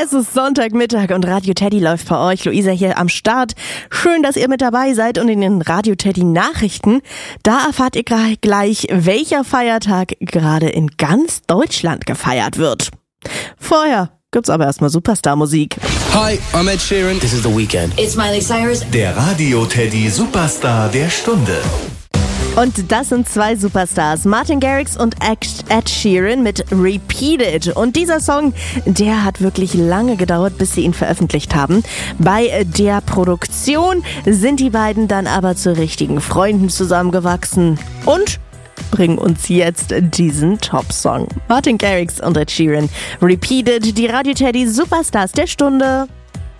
Es ist Sonntagmittag und Radio Teddy läuft für euch. Luisa hier am Start. Schön, dass ihr mit dabei seid und in den Radio Teddy Nachrichten. Da erfahrt ihr gleich, welcher Feiertag gerade in ganz Deutschland gefeiert wird. Vorher gibt's aber erstmal Superstar-Musik. Hi, I'm Ed Sheeran. This is The Weeknd. It's Miley Cyrus. Der Radio Teddy Superstar der Stunde. Und das sind zwei Superstars, Martin Garrix und Ed Sheeran mit Repeated. Und dieser Song, der hat wirklich lange gedauert, bis sie ihn veröffentlicht haben. Bei der Produktion sind die beiden dann aber zu richtigen Freunden zusammengewachsen und bringen uns jetzt diesen Top-Song. Martin Garrix und Ed Sheeran, Repeated, die Radio Teddy Superstars der Stunde.